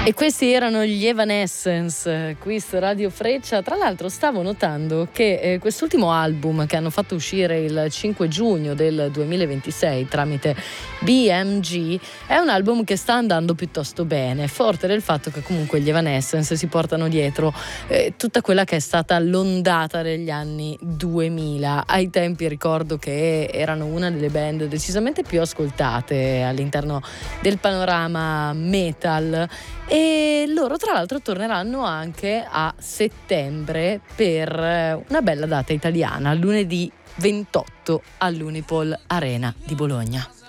E questi erano gli Evanescence, qui su Radio Freccia. Tra l'altro stavo notando che quest'ultimo album che hanno fatto uscire il 5 giugno del 2026 tramite BMG è un album che sta andando piuttosto bene, forte del fatto che comunque gli Evanescence si portano dietro tutta quella che è stata l'ondata degli anni 2000. Ai tempi ricordo che erano una delle band decisamente più ascoltate all'interno del panorama metal. E loro tra l'altro torneranno anche a settembre per una bella data italiana, lunedì 28 all'Unipol Arena di Bologna.